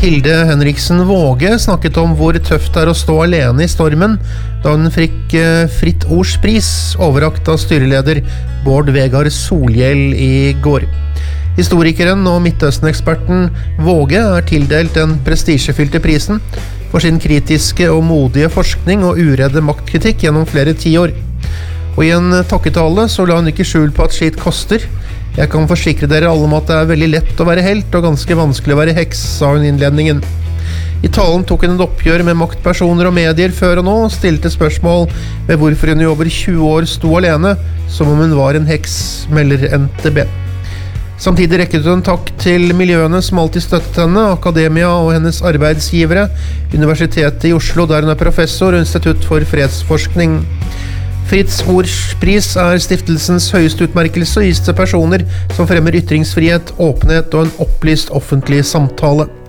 Hilde Henriksen Våge snakket om hvor tøft det å stå alene i stormen da hun fikk Fritt Ords pris, overrakt av styreleder Bård Vegar Solhjell i går. Historikeren og Midtøsten-eksperten Våge tildelt den prestisjefylte prisen for sin kritiske og modige forskning og uredde maktkritikk gjennom flere tiår. Og i en takketale så la hun ikke skjul på at skitt koster. Jeg kan forsikre dere alle om at det veldig lett å være helt og ganske vanskelig å være heks, sa hun i innledningen. I talen tok hun et oppgjør med maktpersoner og medier før og nå, og stilte spørsmål ved hvorfor hun i over 20 år sto alene, som om hun var en heks, melder NTB. Samtidig rekket hun takk til miljøene som alltid støttet henne, akademia og hennes arbeidsgivere, Universitetet i Oslo, der hun professor og Institutt for fredsforskning. Fritt Ords pris stiftelsens høyeste utmerkelse og gis til personer som fremmer ytringsfrihet, åpenhet og en opplyst offentlig samtale.